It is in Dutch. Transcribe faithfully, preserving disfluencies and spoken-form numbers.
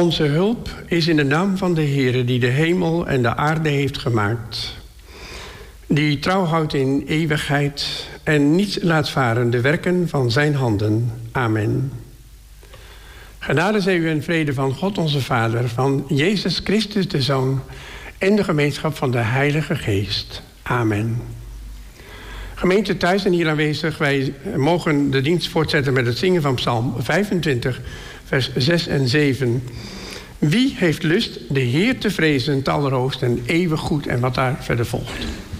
Onze hulp is in de naam van de Heere die de hemel en de aarde heeft gemaakt. Die trouw houdt in eeuwigheid en niet laat varen de werken van zijn handen. Amen. Genade zij u en vrede van God onze Vader, van Jezus Christus de Zoon en de gemeenschap van de Heilige Geest. Amen. Gemeente thuis en hier aanwezig, wij mogen de dienst voortzetten met het zingen van Psalm vijfentwintig, vers zes en zeven. Wie heeft lust de Heer te vrezen, talloos en eeuwig goed, en wat daar verder volgt.